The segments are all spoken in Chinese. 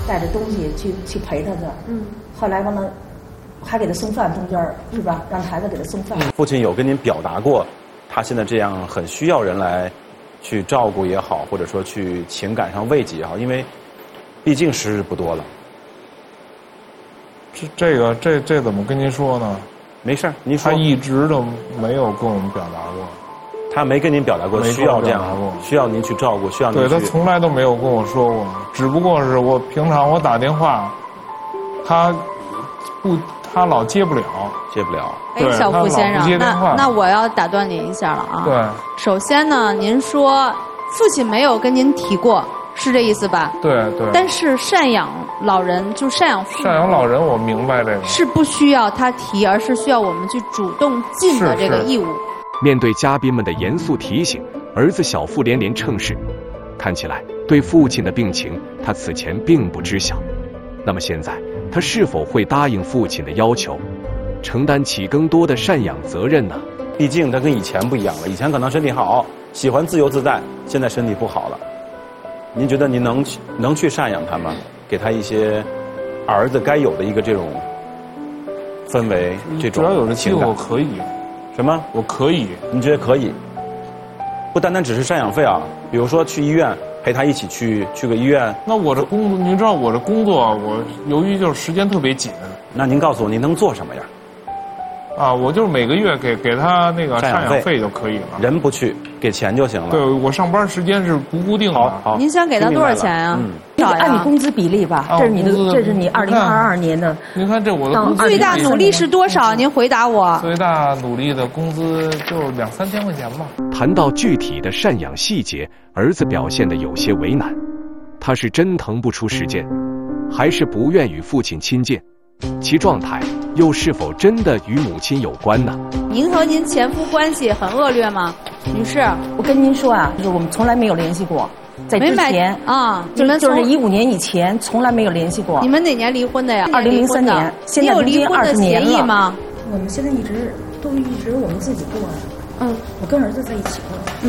带着东西去陪他去。后来完了，还给他送饭，中间是吧？让孩子给他送饭。 父亲有跟您表达过，他现在这样很需要人来去照顾也好，或者说去情感上慰藉也好，因为毕竟时日不多了。 这怎么跟您说呢？ 没事，您说。 他一直都没有跟我们表达过。 他没跟您表达过需要这样，需要您去照顾，需要您去。 对，他从来都没有跟我说过，只不过是我平常我打电话，他老接不了。 哎，小付先生，那我要打断您一下了啊。 对。 首先呢，您说父亲没有跟您提过，是这意思吧？ 对。 但是赡养老人就赡养父母， 赡养老人我明白这个。 是不需要他提，而是需要我们去主动尽的这个义务。 面对嘉宾们的严肃提醒，儿子小付连连称是。看起来对父亲的病情，他此前并不知晓。那么现在，他是否会答应父亲的要求，承担起更多的赡养责任呢？ 毕竟他跟以前不一样了，以前可能身体好，喜欢自由自在，现在身体不好了。您觉得您能去赡养他吗？给他一些儿子该有的一个这种氛围，这种只要有这机会，我可以。 什么？ 我可以。 你觉得可以？不单单只是赡养费啊，比如说去医院陪他一起去个医院。 那我这工作，您知道我这工作，我由于就是时间特别紧。 那您告诉我，您能做什么呀？ 啊，我就是每个月给他那个赡养费就可以了。 人不去，给钱就行了。 对，我上班时间是不固定的。 好， 您想给他多少钱呀？ 按你工资比例吧，这是你2022年的。 您看这我的工资最大努力是多少？您回答我。 最大努力的工资就2-3千块钱吧。 谈到具体的赡养细节，儿子表现得有些为难。他是真腾不出时间，还是不愿与父亲亲近？其状态又是否真的与母亲有关呢？ 您和您前夫关系很恶劣吗，女士？ 我跟您说啊，就是我们从来没有联系过，在之前啊， 就是15年以前从来没有联系过。 你们哪年离婚的呀 ？2003年，现在有离婚的协议吗？ 我们现在一直我们自己过。我跟儿子在一起过。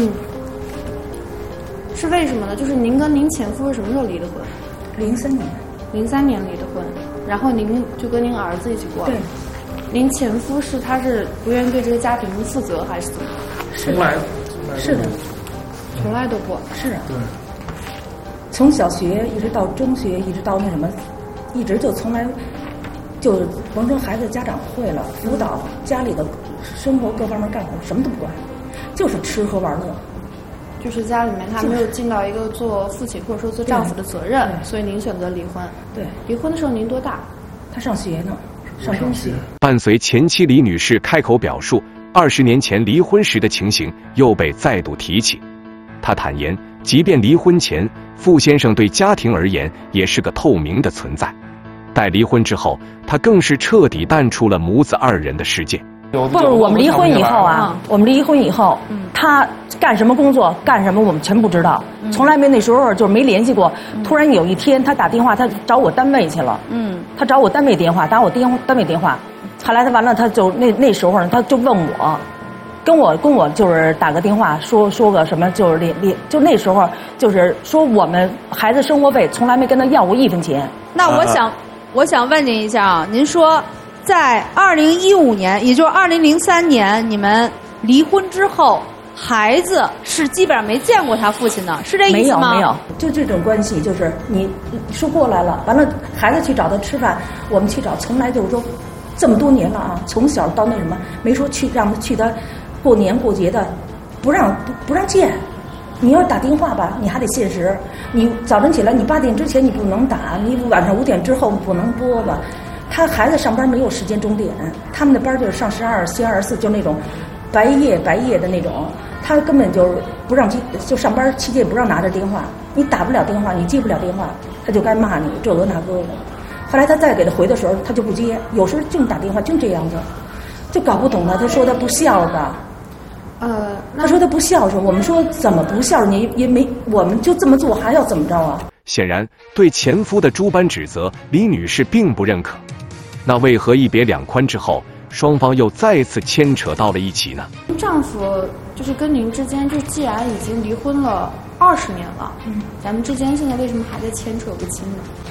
是为什么呢？就是您跟您前夫是什么时候离的婚 ？03年。 03年离的婚，然后您就跟您儿子一起过。 对。 您前夫他是不愿意对这个家庭负责，还是怎么？ 是的， 从来都不。 是啊。对。从小学一直到中学，一直到那什么，一直就从来就甭说孩子家长会了，辅导家里的生活各方面干活什么都不管，就是吃喝玩乐。 就是家里面他没有尽到一个做父亲或者说做丈夫的责任，所以您选择离婚。 对， 离婚的时候您多大？ 他上学呢，上中学。 伴随前妻李女士开口表述20年前离婚时的情形又被再度提起。她坦言，即便离婚前，傅先生对家庭而言也是个透明的存在。待离婚之后，他更是彻底淡出了母子二人的世界。 不是我们离婚以后啊，他干什么工作干什么我们全不知道，从来没那时候就是没联系过。突然有一天他打电话，他找我单位去了。他找我单位电话，打我单位电话。后来他完了，他就那时候他就问我，跟我就是打个电话说个什么，就是就那时候就是说我们孩子生活费从来没跟他要过1分钱。 那我想问您一下啊，您说在2015年，也就是2003年，你们离婚之后，孩子是基本上没见过他父亲的，是这意思吗？ 没有，就这种关系，就是你说过来了，完了孩子去找他吃饭，我们去找，从来就是说这么多年了啊，从小到那什么，没说让他去他过年过节的，不让见。你要打电话吧，你还得限时，你早晨起来你8点之前你不能打，你晚上5点之后不能拨吧。他孩子上班没有时间钟点，他们的班就是上12、歇24，就那种白夜的那种，他根本就不让就上班期间不让拿着电话，你打不了电话，你接不了电话，他就该骂你这个那个的。后来他再给他回的时候，他就不接，有时候净打电话，就这样子，就搞不懂了。他说他不孝吧，他说他不孝顺，我们说怎么不孝顺？你也没，我们就这么做，还要怎么着啊？ 显然，对前夫的诸般指责，李女士并不认可。那为何一别两宽之后，双方又再次牵扯到了一起呢？ 丈夫就是跟您之间，就既然已经离婚了20年了，咱们之间现在为什么还在牵扯不清呢？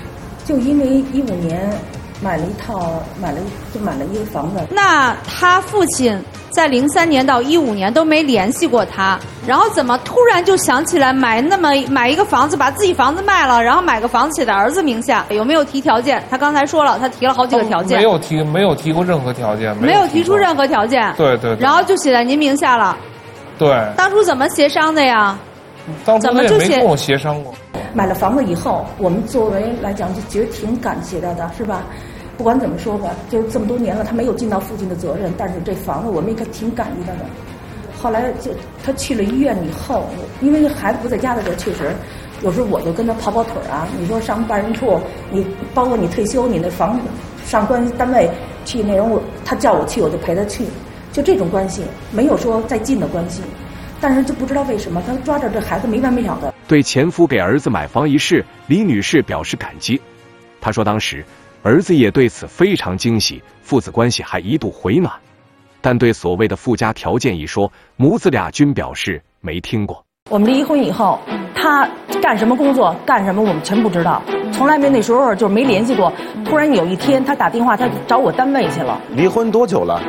就因为15年买了一个房子。 那他父亲在03年到15年都没联系过他，然后怎么突然就想起来买一个房子，把自己房子卖了，然后买个房子写在儿子名下？有没有提条件？他刚才说了，他提了好几个条件。 没有提过任何条件， 没有提出任何条件。 对对。 然后就写在您名下了。 对。 当初怎么协商的呀？ 当初也没跟我协商过。 买了房子以后，我们作为来讲就觉得挺感谢他的，是吧？不管怎么说吧，就是这么多年了，他没有尽到父亲的责任，但是这房子我们也挺感激他的。后来就他去了医院以后，因为孩子不在家的时候，确实有时候我就跟他跑跑腿啊。你说上办事处，你包括你退休，你那房上单位去那种，他叫我去，我就陪他去，就这种关系，没有说再近的关系。但是就不知道为什么他抓着这孩子没完没了的。 对前夫给儿子买房一事，李女士表示感激。她说当时儿子也对此非常惊喜，父子关系还一度回暖。但对所谓的附加条件一说，母子俩均表示没听过。 我们离婚以后，他干什么工作干什么我们全不知道，从来没那时候就没联系过。突然有一天他打电话，他找我单位去了。 离婚多久了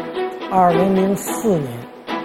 ？2004年。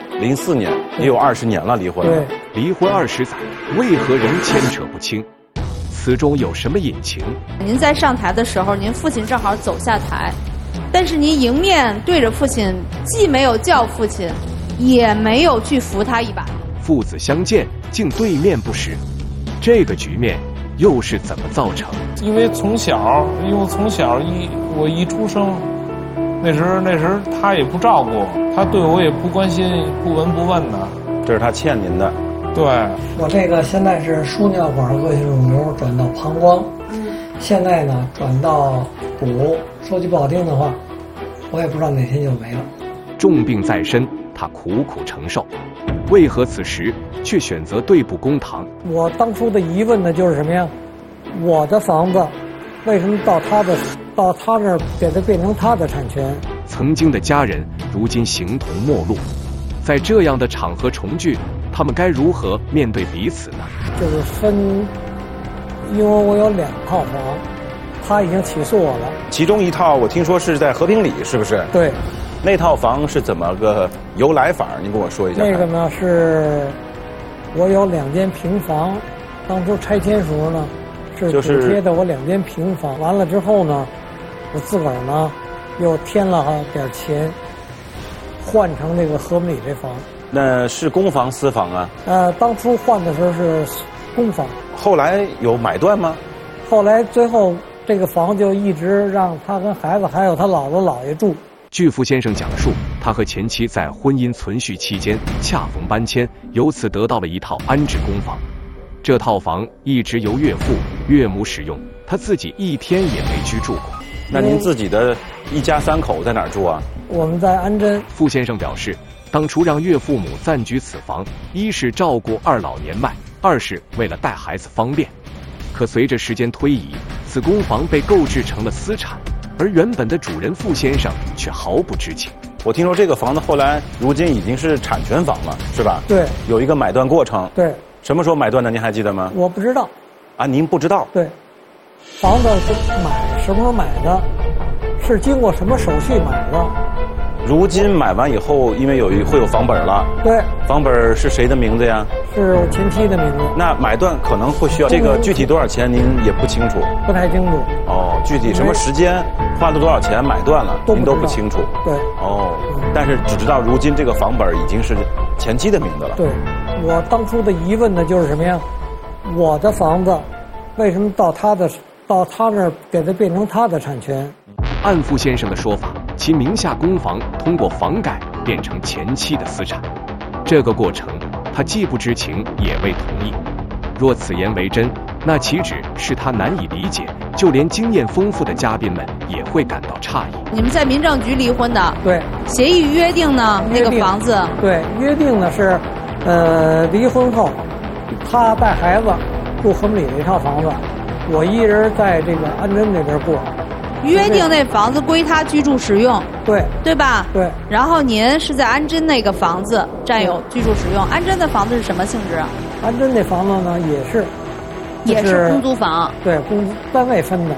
04年，也有20年了，离婚了。 对， 离婚20载，为何仍牵扯不清？此中有什么隐情？ 您在上台的时候，您父亲正好走下台，但是您迎面对着父亲，既没有叫父亲，也没有去扶他一把。 父子相见，竟对面不识，这个局面又是怎么造成？ 因为从小我一出生，那时候他也不照顾，他对我也不关心，不闻不问的。 这是他欠您的。 对， 我这个现在是输尿管恶性肿瘤转到膀胱，现在呢转到骨。说句不好听的话，我也不知道哪天就没了。 重病在身，他苦苦承受，为何此时却选择对簿公堂？ 我当初的疑问呢就是什么呀？我的房子为什么到他那儿给它变成他的产权？ 曾经的家人如今形同陌路，在这样的场合重聚，他们该如何面对彼此呢？ 就是分，因为我有2套房，他已经起诉我了。 其中一套我听说是在和平里，是不是？ 对。 那套房是怎么个由来法？您跟我说一下。 那个呢是，我有2间平房，当初拆迁时候呢是补贴的我2间平房，完了之后呢，我自个儿呢又添了点钱，换成那个和平里这房。 那是公房私房啊？ 当初换的时候是公房。 后来有买断吗？ 后来最后这个房就一直让他跟孩子还有他姥姥姥爷住。 据傅先生讲述，他和前妻在婚姻存续期间恰逢搬迁，由此得到了一套安置公房。这套房一直由岳父岳母使用，他自己一天也没居住过。 那您自己的一家3口在哪儿住啊？ 我们在安贞。 傅先生表示，当初让岳父母暂居此房，一是照顾2老年迈，2是为了带孩子方便。可随着时间推移，此公房被购置成了私产，而原本的主人傅先生却毫不知情。 我听说这个房子后来如今已经是产权房了，是吧？ 对， 有一个买断过程。 对， 什么时候买断的？您还记得吗？ 我不知道。 啊，您不知道？ 对，房子是什么时候买的？是经过什么手续买的？ 如今买完以后，因为会有房本了。 对， 房本是谁的名字呀？ 是我前妻的名字。 那买断可能会需要这个具体多少钱，您也不清楚。 不太清楚。 哦，具体什么时间花了多少钱买断了，您都不清楚。 对。 哦，但是只知道如今这个房本已经是前妻的名字了。 对，我当初的疑问呢就是什么呀？我的房子为什么到他那儿给它变成他的产权？ 按傅先生的说法，其名下公房通过房改变成前妻的私产，这个过程他既不知情也未同意。若此言为真，那岂止是他难以理解，就连经验丰富的嘉宾们也会感到诧异。 你们在民政局离婚的？ 对。 协议约定呢？那个房子？ 对，约定呢是，离婚后，他带孩子住和平里那套房子，我一人在这个安贞那边过。 约定那房子归他居住使用， 对， 对吧？ 对。 然后您是在安贞那个房子占有居住使用。安贞的房子是什么性质？ 安贞那房子呢，也是公租房。对，单位分的。